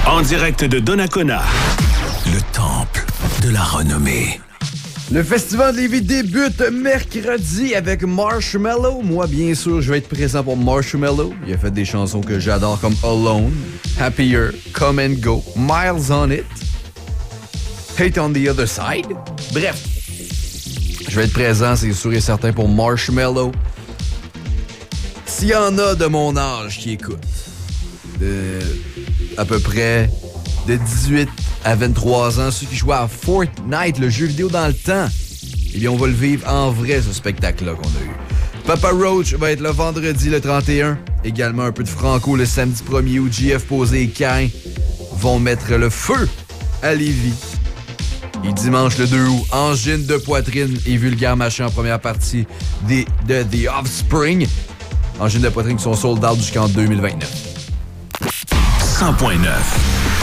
En direct de Donnacona, le temple de la renommée. Le Festival de Lévis débute mercredi avec Marshmello. Moi, bien sûr, je vais être présent pour Marshmello. Il a fait des chansons que j'adore comme Alone, Happier, Come and Go, Miles on It, Hate on the Other Side. Bref, je vais être présent, c'est sûr et certain, pour Marshmello. S'il y en a de mon âge qui écoutent, à peu près de 18 à 23 ans, ceux qui jouaient à Fortnite, le jeu vidéo dans le temps, eh bien, on va le vivre en vrai, ce spectacle-là qu'on a eu. Papa Roach va être le vendredi, le 31. Également un peu de Franco le samedi 1er où JF Posé et Cain vont mettre le feu à Lévis. Et dimanche le 2 août, Angine de poitrine et Vulgaire Machin en première partie de The Offspring. Angine de poitrine qui sont sold out jusqu'en 2029. 100.9